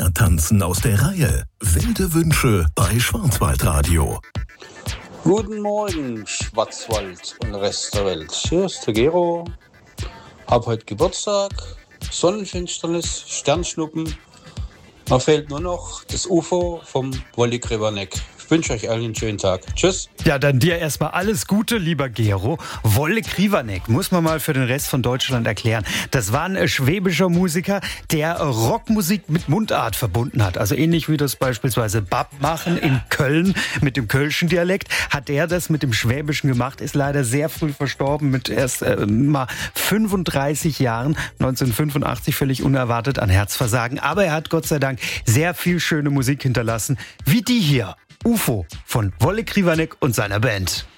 Kinder tanzen aus der Reihe. Wilde Wünsche bei Schwarzwaldradio. Guten Morgen, Schwarzwald und Rest der Welt. Hier ist der Gero. Hab heute Geburtstag. Sonnenfinsternis, Sternschnuppen. Mir fehlt nur noch das UFO vom Wolli Krivanek. Ich wünsche euch allen einen schönen Tag. Tschüss. Ja, dann dir erstmal alles Gute, lieber Gero. Wolle Krivanek, muss man mal für den Rest von Deutschland erklären. Das war ein schwäbischer Musiker, der Rockmusik mit Mundart verbunden hat. Also ähnlich wie das beispielsweise Bab machen in Köln mit dem kölschen Dialekt, hat er das mit dem Schwäbischen gemacht, ist leider sehr früh verstorben mit erst mal 35 Jahren, 1985 völlig unerwartet an Herzversagen. Aber er hat Gott sei Dank sehr viel schöne Musik hinterlassen, wie die hier. UFO von Wolle Krivanek und seiner Band.